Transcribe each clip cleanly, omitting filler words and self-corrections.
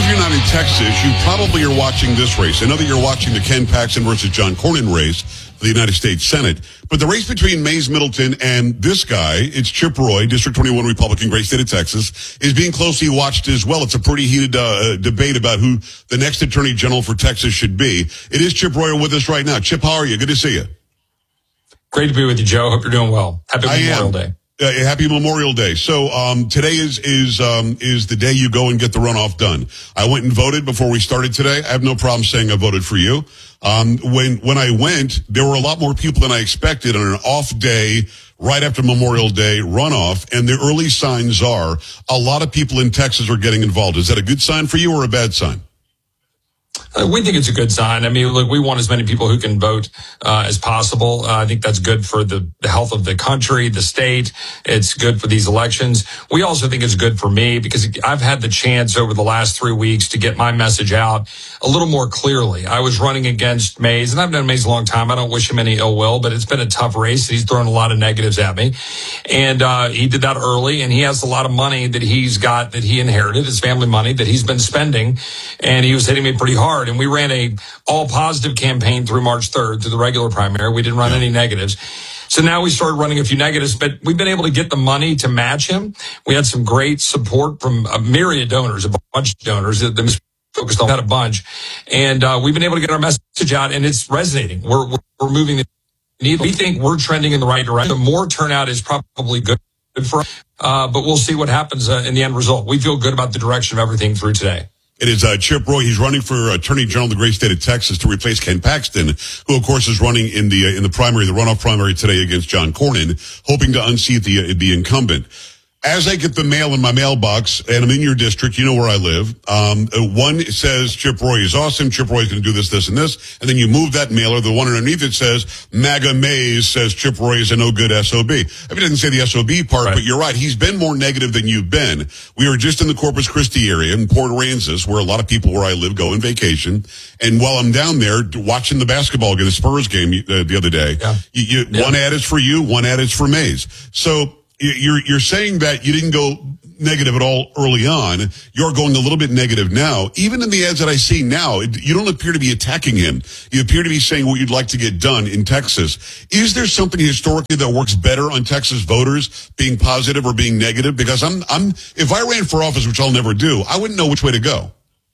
you're not in Texas, you probably are watching this race. I know that you're watching the Ken Paxton versus John Cornyn race for the United States Senate. But the race between Mays Middleton and this guy, it's Chip Roy, District 21 Republican, great state of Texas, is being closely watched as well. It's a pretty heated debate about who the next Attorney General for Texas should be. It is Chip Roy with us right now. Chip, how are you? Good to see you. Great to be with you, Joe. Hope you're doing well. Happy Memorial Day. Happy Memorial Day. So today is the day you go and get the runoff done. I went and voted before we started today. I have no problem saying I voted for you. When I went, there were a lot more people than I expected on an off day right after Memorial Day runoff, and the early signs are a lot of people in Texas are getting involved. Is that a good sign for you or a bad sign? We think it's a good sign. I mean, look, we want as many people who can vote as possible. I think that's good for the health of the country, the state. It's good for these elections. We also think it's good for me because I've had the chance over the last 3 weeks to get my message out a little more clearly. I was running against Mays, and I've known Mays a long time. I don't wish him any ill will, but it's been a tough race. He's thrown a lot of negatives at me. And he did that early, and he has a lot of money that he's got that he inherited, his family money that he's been spending, and he was hitting me pretty hard. And we ran a all positive campaign through March 3rd, through the regular primary. We didn't run any negatives. So now we started running a few negatives, but we've been able to get the money to match him. We had some great support from a myriad of donors, a bunch of donors that focused on that a bunch. And we've been able to get our message out, and it's resonating. We're moving the needle. We think we're trending in the right direction. The more turnout is probably good for us, but we'll see what happens in the end result. We feel good about the direction of everything through today. It is Chip Roy. He's running for Attorney General of the great state of Texas to replace Ken Paxton, who, of course, is running in the primary, the runoff primary today against John Cornyn, hoping to unseat the incumbent. As I get the mail in my mailbox, and I'm in your district, you know where I live, one says Chip Roy is awesome, Chip Roy is going to do this, this, and this, and then you move that mailer, the one underneath it says, MAGA Mays says Chip Roy is a no-good SOB. I mean, it doesn't say the SOB part, right. But you're right, he's been more negative than you've been. We were just in the Corpus Christi area, in Port Aransas, where a lot of people where I live go on vacation, and while I'm down there watching the basketball game, the Spurs game the other day, one ad is for you, one ad is for Mays. So, you're saying that you didn't go negative at all early on. You're going a little bit negative now. Even in the ads that I see now, you don't appear to be attacking him. You appear to be saying what you'd like to get done in Texas. Is there something historically that works better on Texas voters, being positive or being negative? Because if I ran for office, which I'll never do, I wouldn't know which way to go.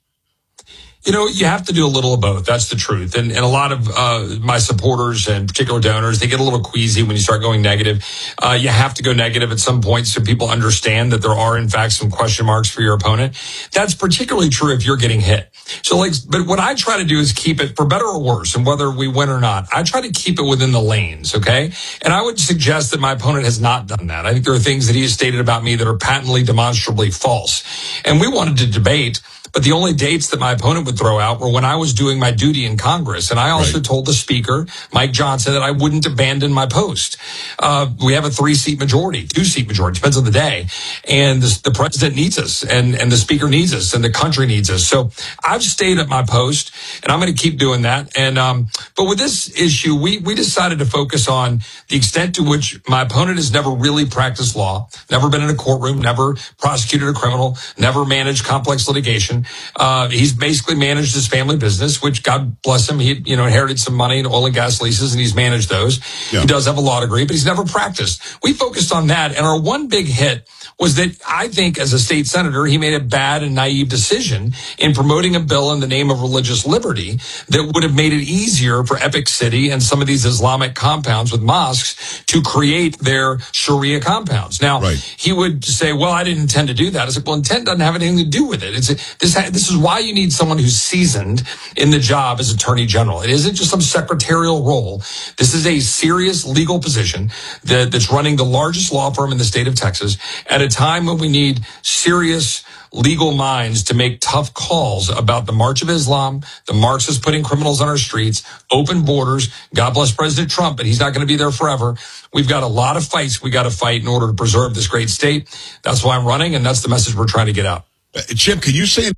You know, you have to do a little of both. That's the truth. And a lot of my supporters and particular donors, they get a little queasy when you start going negative. You have to go negative at some point so people understand that there are, in fact, some question marks for your opponent. That's particularly true if you're getting hit. So, but what I try to do is keep it, for better or worse, and whether we win or not, I try to keep it within the lanes, okay? And I would suggest that my opponent has not done that. I think there are things that he has stated about me that are patently, demonstrably false. And we wanted to debate, but the only dates that my opponent would throw out were when I was doing my duty in Congress. And I also told the Speaker, Mike Johnson, that I wouldn't abandon my post. We have a 3-seat majority, 2-seat majority, depends on the day. And the president needs us, and the Speaker needs us, and the country needs us. So I've stayed at my post, and I'm going to keep doing that. And but with this issue, we decided to focus on the extent to which my opponent has never really practiced law, never been in a courtroom, never prosecuted a criminal, never managed complex litigation. He's basically managed his family business, which, God bless him, he inherited some money in oil and gas leases, and he's managed those. Yeah. He does have a law degree, but he's never practiced. We focused on that, and our one big hit was that I think as a state senator, he made a bad and naive decision in promoting a bill in the name of religious liberty that would have made it easier for Epic City and some of these Islamic compounds with mosques to create their Sharia compounds. Now, he would say, well, I didn't intend to do that. I said, well, intent doesn't have anything to do with it. This is why you need someone who's seasoned in the job as Attorney General. It isn't just some secretarial role. This is a serious legal position that's running the largest law firm in the state of Texas at a time when we need serious legal minds to make tough calls about the March of Islam, the Marxists putting criminals on our streets, open borders. God bless President Trump, but he's not going to be there forever. We've got a lot of fights we got to fight in order to preserve this great state. That's why I'm running, and that's the message we're trying to get out. Chip, can you say...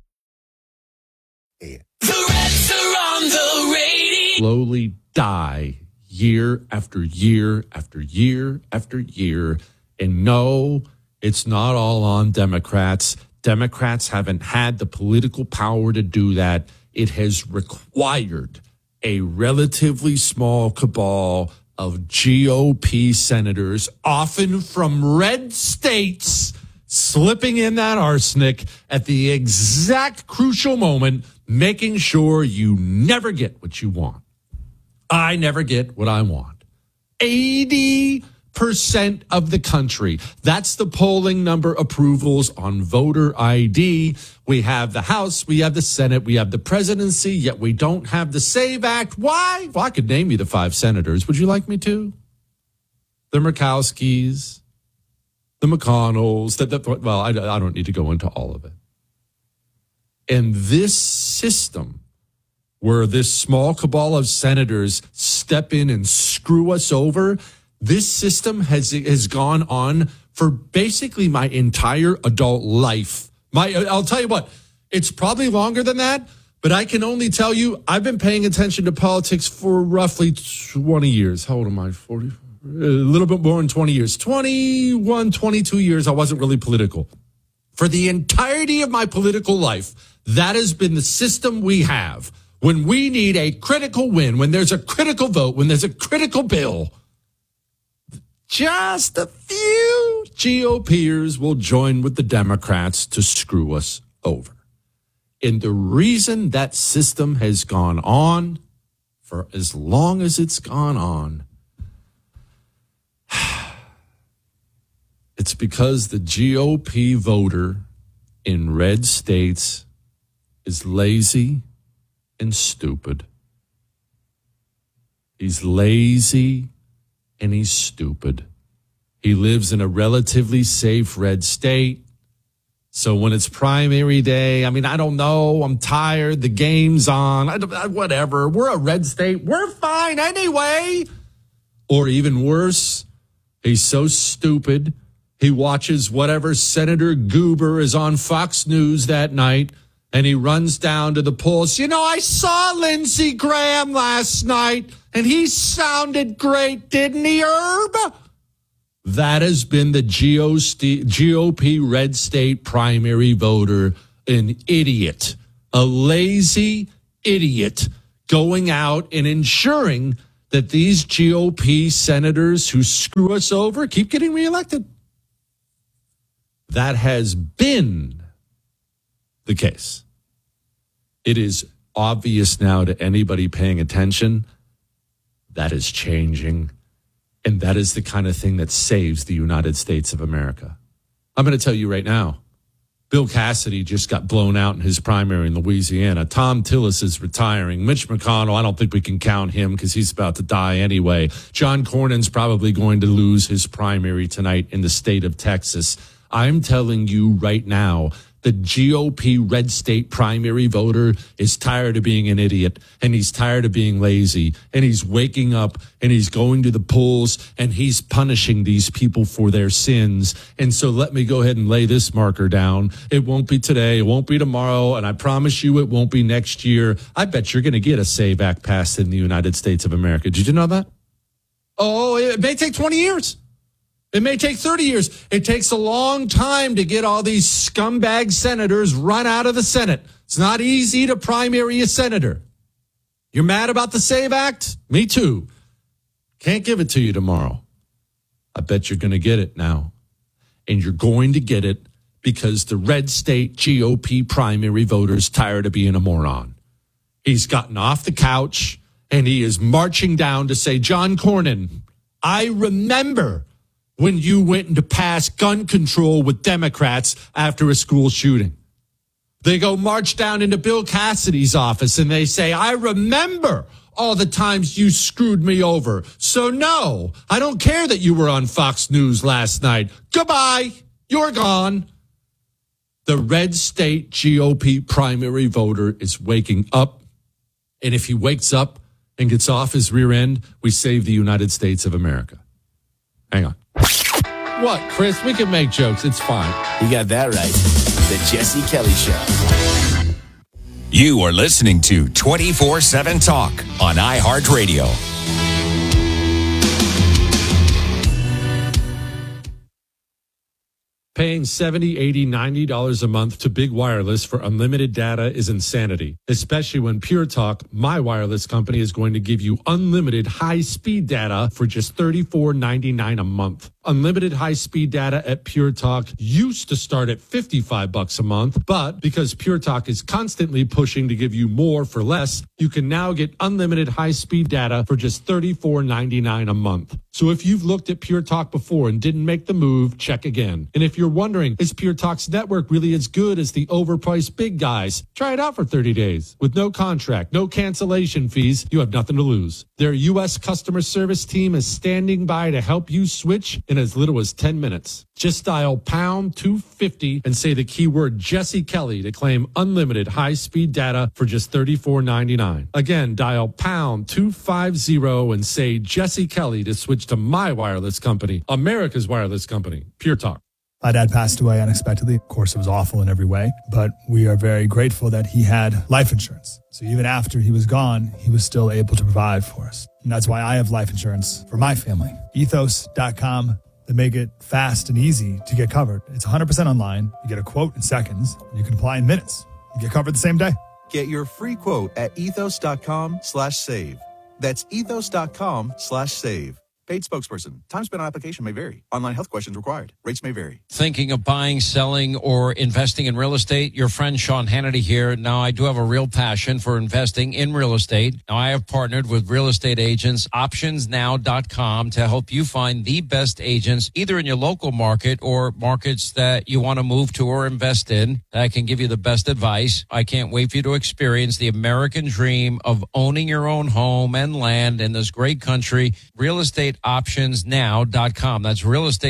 The Reds are on the radio. Slowly die year after year after year after year. And no, it's not all on Democrats. Democrats haven't had the political power to do that. It has required a relatively small cabal of GOP senators, often from red states, slipping in that arsenic at the exact crucial moment, making sure you never get what you want. I never get what I want. 80% of the country. That's the polling number approvals on voter ID. We have the House, we have the Senate, we have the presidency, yet we don't have the SAVE Act. Why? Well, I could name you the 5 senators. Would you like me to? The Murkowskis, the McConnells, well, I don't need to go into all of it. And this system where this small cabal of senators step in and screw us over, this system has gone on for basically my entire adult life. I'll tell you what, it's probably longer than that, but I can only tell you I've been paying attention to politics for roughly 20 years. How old am I? 40? A little bit more than 20 years. 21, 22 years, I wasn't really political. For the entirety of my political life, that has been the system we have. When we need a critical win, when there's a critical vote, when there's a critical bill, just a few GOPers will join with the Democrats to screw us over. And the reason that system has gone on for as long as it's gone on, it's because the GOP voter in red states is lazy and stupid. He's lazy and he's stupid. He lives in a relatively safe red state. So when it's primary day, I don't know. I'm tired. The game's on. Whatever. We're a red state. We're fine anyway. Or even worse, he's so stupid, he watches whatever Senator Goober is on Fox News that night, and he runs down to the polls. I saw Lindsey Graham last night, and he sounded great, didn't he, Herb? That has been the GOP red state primary voter, an idiot, a lazy idiot, going out and ensuring that these GOP senators who screw us over keep getting reelected. That has been the case. It is obvious now to anybody paying attention that is changing, and that is the kind of thing that saves the United States of America. I'm going to tell you right now, Bill Cassidy just got blown out in his primary in Louisiana. Tom Tillis is retiring. Mitch McConnell, I don't think we can count him because he's about to die anyway. John Cornyn's probably going to lose his primary tonight in the state of Texas. I'm telling you right now, the GOP red state primary voter is tired of being an idiot, and he's tired of being lazy, and he's waking up and he's going to the polls and he's punishing these people for their sins. And so let me go ahead and lay this marker down. It won't be today. It won't be tomorrow. And I promise you it won't be next year. I bet you're going to get a SAVE Act passed in the United States of America. Did you know that? Oh, it may take 20 years. It may take 30 years. It takes a long time to get all these scumbag senators run out of the Senate. It's not easy to primary a senator. You're mad about the SAVE Act? Me too. Can't give it to you tomorrow. I bet you're going to get it now. And you're going to get it because the red state GOP primary voter's tired of being a moron. He's gotten off the couch and he is marching down to say, John Cornyn, I remember when you went to pass gun control with Democrats after a school shooting. They go march down into Bill Cassidy's office and they say, I remember all the times you screwed me over. So no, I don't care that you were on Fox News last night. Goodbye. You're gone. The red state GOP primary voter is waking up. And if he wakes up and gets off his rear end, we save the United States of America. Hang on. What, Chris? We can make jokes. It's fine. You got that right. The Jesse Kelly Show. You are listening to 24/7 Talk on iHeartRadio. Paying $70, $80, $90 a month to Big Wireless for unlimited data is insanity, especially when Pure Talk, my wireless company, is going to give you unlimited high-speed data for just $34.99 a month. Unlimited high-speed data at Pure Talk used to start at $55 a month, but because Pure Talk is constantly pushing to give you more for less, you can now get unlimited high-speed data for just $34.99 a month. So if you've looked at Pure Talk before and didn't make the move, check again. And if you're wondering, is Pure Talk's network really as good as the overpriced big guys? Try it out for 30 days. With no contract, no cancellation fees, you have nothing to lose. Their U.S. customer service team is standing by to help you switch in as little as 10 minutes. Just dial pound 250 and say the keyword Jesse Kelly to claim unlimited high-speed data for just $34.99. Again, dial pound 250 and say Jesse Kelly to switch to my wireless company, America's wireless company, Pure Talk. My dad passed away unexpectedly. Of course, it was awful in every way, but we are very grateful that he had life insurance. So even after he was gone, he was still able to provide for us. And that's why I have life insurance for my family. Ethos.com. They make it fast and easy to get covered. It's 100% online. You get a quote in seconds. You can apply in minutes. You get covered the same day. Get your free quote at ethos.com/save. That's ethos.com/save. Paid spokesperson. Time spent on application may vary. Online health questions required. Rates may vary. Thinking of buying, selling, or investing in real estate? Your friend Sean Hannity here. Now, I do have a real passion for investing in real estate. Now, I have partnered with real estate agents, optionsnow.com, to help you find the best agents, either in your local market or markets that you want to move to or invest in, that can give you the best advice. I can't wait for you to experience the American dream of owning your own home and land in this great country. Real estate optionsnow.com. That's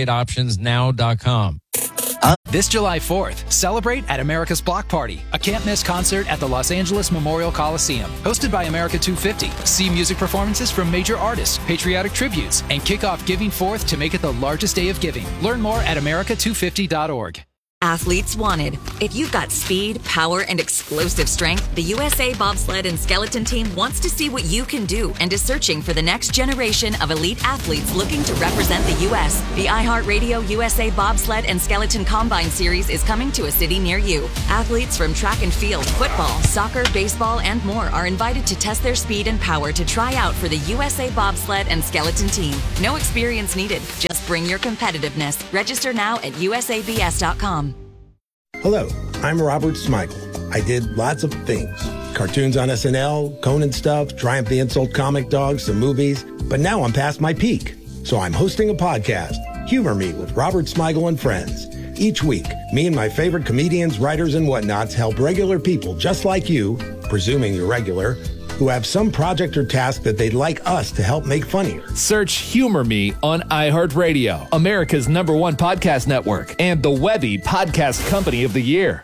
realestateoptionsnow.com. This July 4th, celebrate at America's Block Party, a can't-miss concert at the Los Angeles Memorial Coliseum. Hosted by America 250. See music performances from major artists, patriotic tributes, and kick off Giving Forth to make it the largest day of giving. Learn more at america250.org. Athletes wanted. If you've got speed, power, and explosive strength, the USA Bobsled and Skeleton Team wants to see what you can do and is searching for the next generation of elite athletes looking to represent the U.S. The iHeartRadio USA Bobsled and Skeleton Combine Series is coming to a city near you. Athletes from track and field, football, soccer, baseball, and more are invited to test their speed and power to try out for the USA Bobsled and Skeleton Team. No experience needed. Just bring your competitiveness. Register now at usabs.com. Hello, I'm Robert Smigel. I did lots of things. Cartoons on SNL, Conan stuff, Triumph the Insult comic dog, some movies. But now I'm past my peak. So I'm hosting a podcast, Humor Me with Robert Smigel and Friends. Each week, me and my favorite comedians, writers, and whatnots help regular people just like you, presuming you're regular, who have some project or task that they'd like us to help make funnier. Search Humor Me on iHeartRadio, America's #1 podcast network, and the Webby Podcast Company of the Year.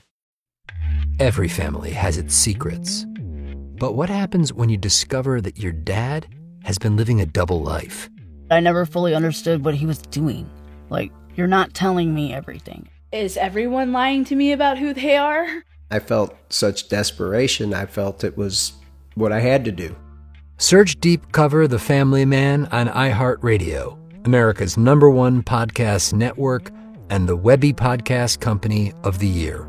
Every family has its secrets. But what happens when you discover that your dad has been living a double life? I never fully understood what he was doing. Like, you're not telling me everything. Is everyone lying to me about who they are? I felt such desperation. I felt it was what I had to do. Search Deep Cover The Family Man on iHeartRadio, America's #1 podcast network, and the Webby Podcast Company of the Year.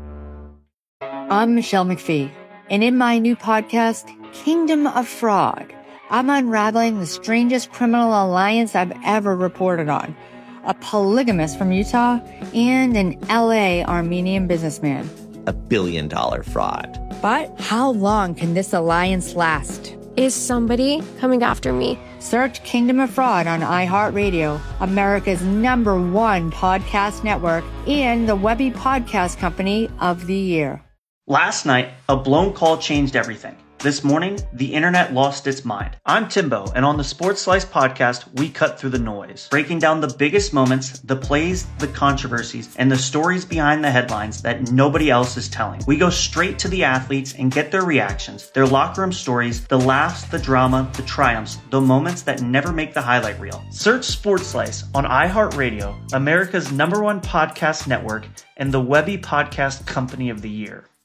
I'm Michelle McPhee, and in my new podcast, Kingdom of Fraud, I'm unraveling the strangest criminal alliance I've ever reported on. A polygamist from Utah and an LA Armenian businessman. $1 billion fraud. But how long can this alliance last? Is somebody coming after me? Search Kingdom of Fraud on iHeartRadio, America's #1 podcast network, and the Webby Podcast Company of the Year. Last night, a blown call changed everything. This morning, the internet lost its mind. I'm Timbo, and on the Sports Slice podcast, we cut through the noise, breaking down the biggest moments, the plays, the controversies, and the stories behind the headlines that nobody else is telling. We go straight to the athletes and get their reactions, their locker room stories, the laughs, the drama, the triumphs, the moments that never make the highlight reel. Search Sports Slice on iHeartRadio, America's #1 podcast network, and the Webby Podcast Company of the Year.